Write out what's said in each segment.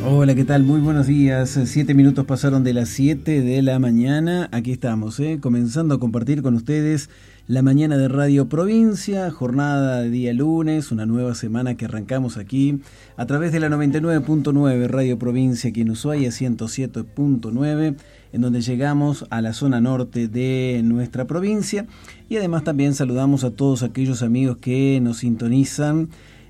Hola, ¿qué tal? Muy buenos días. 7 minutos pasaron de las 7 de la mañana. Aquí estamos, comenzando a compartir con ustedes la mañana de Radio Provincia, jornada de día lunes, una nueva semana que arrancamos aquí a través de la 99.9 Radio Provincia aquí en Ushuaia, 107.9, en donde llegamos a la zona norte de nuestra provincia, y además también saludamos a todos aquellos amigos que nos sintonizan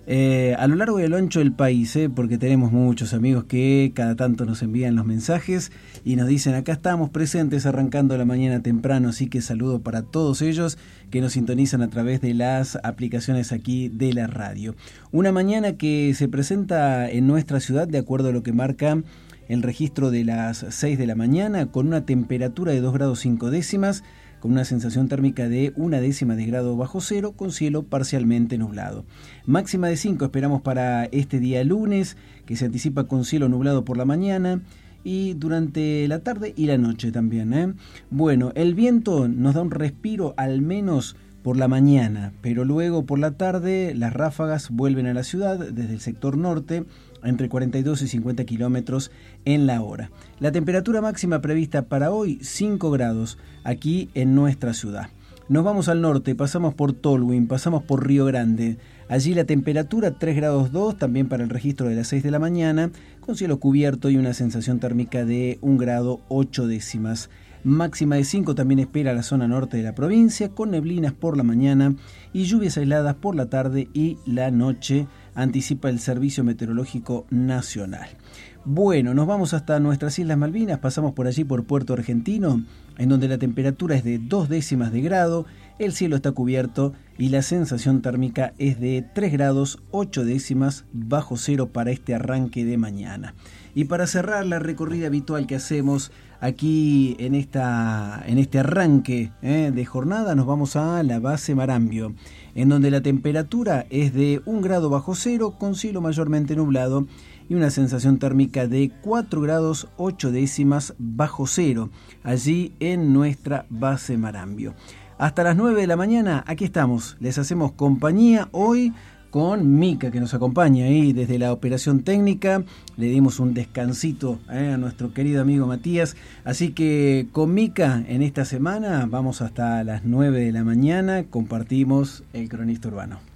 a lo largo y a lo ancho del país, porque tenemos muchos amigos que cada tanto nos envían los mensajes y nos dicen: acá estamos presentes arrancando la mañana temprano. Así que saludo para todos ellos que nos sintonizan a través de las aplicaciones aquí de la radio. Una mañana que se presenta en nuestra ciudad de acuerdo a lo que marca el registro de las 6 de la mañana, con una temperatura de 2 grados 5 décimas, con una sensación térmica de 1 décima de grado bajo cero, con cielo parcialmente nublado. Máxima de 5 esperamos para este día lunes, que se anticipa con cielo nublado por la mañana y durante la tarde y la noche también. Bueno, el viento nos da un respiro al menos por la mañana, pero luego por la tarde las ráfagas vuelven a la ciudad desde el sector norte, entre 42 y 50 kilómetros en la hora. La temperatura máxima prevista para hoy, 5 grados, aquí en nuestra ciudad. Nos vamos al norte, pasamos por Tolwyn, pasamos por Río Grande. Allí la temperatura 3 grados 2, también para el registro de las 6 de la mañana, con cielo cubierto y una sensación térmica de 1 grado 8 décimas. Máxima de 5 también espera la zona norte de la provincia, con neblinas por la mañana y lluvias aisladas por la tarde y la noche, anticipa el Servicio Meteorológico Nacional. Bueno, nos vamos hasta nuestras Islas Malvinas, pasamos por allí por Puerto Argentino, en donde la temperatura es de 2 décimas de grado, el cielo está cubierto y la sensación térmica es de 3 grados 8 décimas bajo cero para este arranque de mañana. Y para cerrar la recorrida habitual que hacemos aquí en este arranque de jornada, nos vamos a la base Marambio, en donde la temperatura es de 1 grado bajo cero, con cielo mayormente nublado y una sensación térmica de 4 grados 8 décimas bajo cero, allí en nuestra base Marambio. Hasta las 9 de la mañana, aquí estamos, les hacemos compañía hoy con Mica, que nos acompaña ahí desde la operación técnica. Le dimos un descansito a nuestro querido amigo Matías, así que con Mica en esta semana vamos hasta las 9 de la mañana, compartimos el Cronista Urbano.